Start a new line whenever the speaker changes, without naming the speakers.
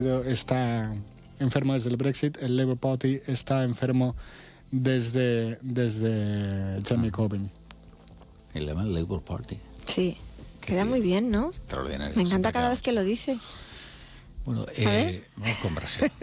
está enfermo desde el Brexit, el Labour Party está enfermo desde Jeremy Corbyn.
Y le llaman Labour Party.
Sí, queda muy bien, ¿no?
Extraordinario.
Me encanta cada vez que lo dice.
Bueno, vamos con Brasil.